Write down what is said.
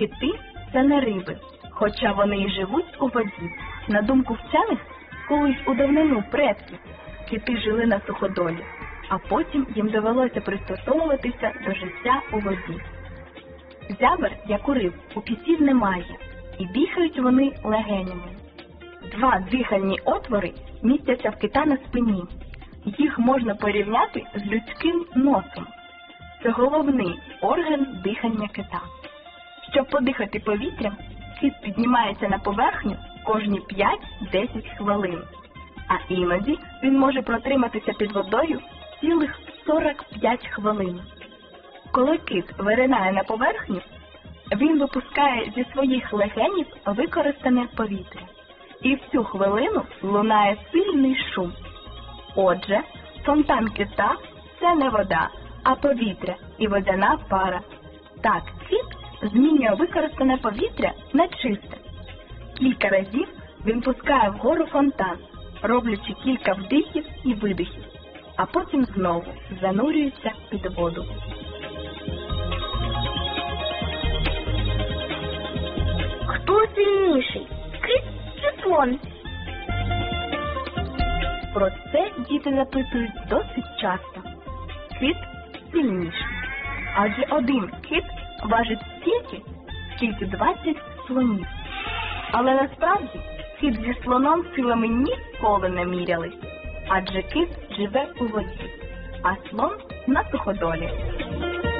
Кити – це не риби, хоча вони і живуть у воді. На думку вчених, колись у давнину предків кити жили на суходолі, а потім їм довелося пристосовуватися до життя у воді. Зябр, як у риб, у китів немає, і дихають вони легенями. 2 дихальні отвори містяться в кита на спині. Їх можна порівняти з людським носом. Це головний орган дихання кита. Щоб подихати повітрям, кит піднімається на поверхню кожні 5-10 хвилин. А іноді він може протриматися під водою цілих 45 хвилин. Коли кит виринає на поверхню, він випускає зі своїх легенів використане повітря. І в цю хвилину лунає сильний шум. Отже, фонтан кита – це не вода, а повітря і водяна пара. Так, кит змінює використане повітря на чисте. Кілька разів він пускає вгору фонтан, роблячи кілька вдихів і видихів, а потім знову занурюється під воду. Хто сильніший? Кит чи слон? Про це діти запитують досить часто. Кит сильніший. Адже один кит важить стільки, скільки 20 слонів. Але насправді кит зі слоном силами ніколи не мірялись. Адже кит живе у воді, а слон на суходолі.